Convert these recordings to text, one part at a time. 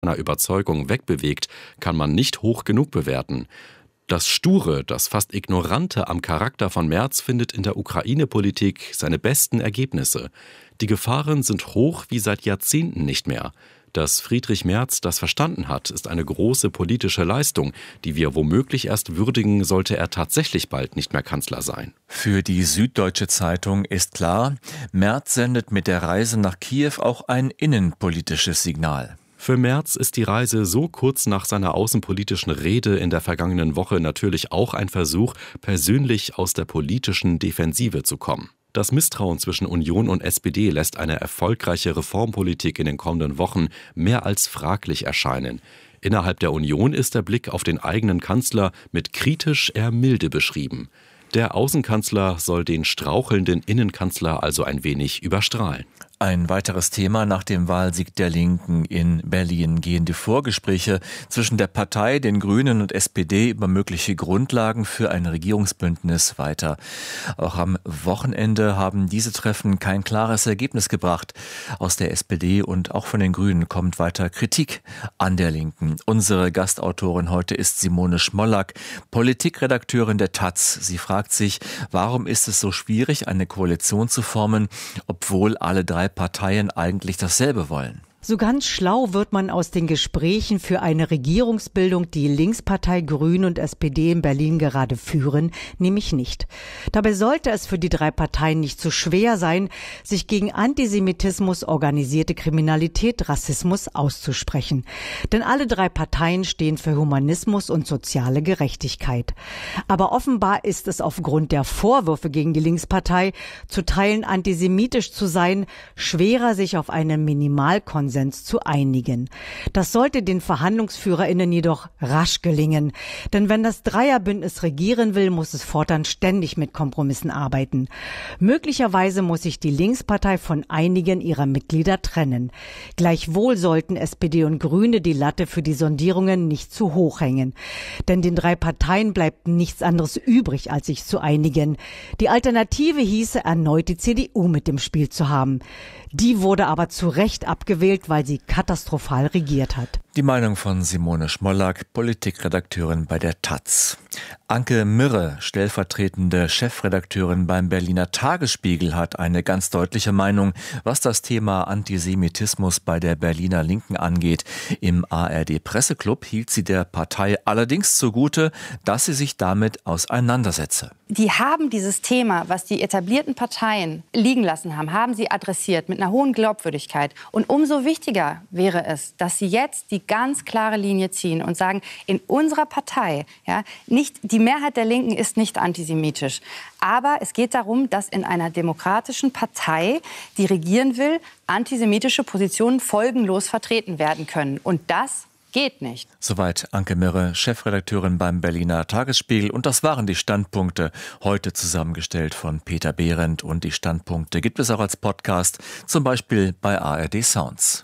seiner Überzeugung wegbewegt, kann man nicht hoch genug bewerten. Das Sture, das fast Ignorante am Charakter von Merz findet in der Ukraine-Politik seine besten Ergebnisse. Die Gefahren sind hoch wie seit Jahrzehnten nicht mehr. Dass Friedrich Merz das verstanden hat, ist eine große politische Leistung, die wir womöglich erst würdigen, sollte er tatsächlich bald nicht mehr Kanzler sein. Für die Süddeutsche Zeitung ist klar, Merz sendet mit der Reise nach Kiew auch ein innenpolitisches Signal. Für Merz ist die Reise so kurz nach seiner außenpolitischen Rede in der vergangenen Woche natürlich auch ein Versuch, persönlich aus der politischen Defensive zu kommen. Das Misstrauen zwischen Union und SPD lässt eine erfolgreiche Reformpolitik in den kommenden Wochen mehr als fraglich erscheinen. Innerhalb der Union ist der Blick auf den eigenen Kanzler mit kritisch eher milde beschrieben. Der Außenkanzler soll den strauchelnden Innenkanzler also ein wenig überstrahlen. Ein weiteres Thema: Nach dem Wahlsieg der Linken in Berlin gehen die Vorgespräche zwischen der Partei, den Grünen und SPD über mögliche Grundlagen für ein Regierungsbündnis weiter. Auch am Wochenende haben diese Treffen kein klares Ergebnis gebracht. Aus der SPD und auch von den Grünen kommt weiter Kritik an der Linken. Unsere Gastautorin heute ist Simone Schmollack, Politikredakteurin der taz. Sie fragt sich, warum ist es so schwierig, eine Koalition zu formen, obwohl alle drei Parteien eigentlich dasselbe wollen. So ganz schlau wird man aus den Gesprächen für eine Regierungsbildung, die Linkspartei, Grüne und SPD in Berlin gerade führen, nämlich nicht. Dabei sollte es für die drei Parteien nicht so schwer sein, sich gegen Antisemitismus, organisierte Kriminalität, Rassismus auszusprechen. Denn alle drei Parteien stehen für Humanismus und soziale Gerechtigkeit. Aber offenbar ist es aufgrund der Vorwürfe gegen die Linkspartei, zu Teilen antisemitisch zu sein, schwerer, sich auf einen Minimalkonsens zu einigen. Das sollte den VerhandlungsführerInnen jedoch rasch gelingen. Denn wenn das Dreierbündnis regieren will, muss es fortan ständig mit Kompromissen arbeiten. Möglicherweise muss sich die Linkspartei von einigen ihrer Mitglieder trennen. Gleichwohl sollten SPD und Grüne die Latte für die Sondierungen nicht zu hoch hängen. Denn den drei Parteien bleibt nichts anderes übrig, als sich zu einigen. Die Alternative hieße, erneut die CDU mit im Spiel zu haben. Die wurde aber zu Recht abgewählt, weil sie katastrophal regiert hat. Die Meinung von Simone Schmollack, Politikredakteurin bei der taz. Anke Mirre, stellvertretende Chefredakteurin beim Berliner Tagesspiegel, hat eine ganz deutliche Meinung, was das Thema Antisemitismus bei der Berliner Linken angeht. Im ARD-Presseclub hielt sie der Partei allerdings zugute, dass sie sich damit auseinandersetze. Die haben dieses Thema, was die etablierten Parteien liegen lassen haben sie adressiert mit einer hohen Glaubwürdigkeit. Und umso wichtiger wäre es, dass sie jetzt die ganz klare Linie ziehen und sagen, in unserer Partei, nicht die Mehrheit der Linken ist nicht antisemitisch. Aber es geht darum, dass in einer demokratischen Partei, die regieren will, antisemitische Positionen folgenlos vertreten werden können. Und das geht nicht. Soweit Anke Mirre, Chefredakteurin beim Berliner Tagesspiegel. Und das waren die Standpunkte, heute zusammengestellt von Peter Behrendt. Und die Standpunkte gibt es auch als Podcast, zum Beispiel bei ARD Sounds.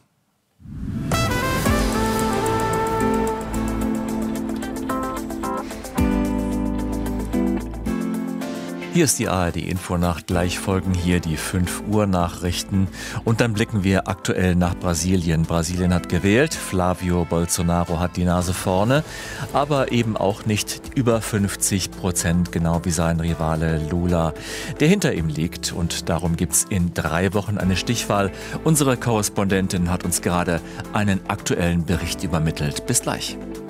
Hier ist die ARD-Infonacht, gleich folgen hier die 5 Uhr Nachrichten und dann blicken wir aktuell nach Brasilien. Brasilien hat gewählt, Flavio Bolsonaro hat die Nase vorne, aber eben auch nicht über 50%, genau wie sein Rivale Lula, der hinter ihm liegt. Und darum gibt's in 3 Wochen eine Stichwahl. Unsere Korrespondentin hat uns gerade einen aktuellen Bericht übermittelt. Bis gleich.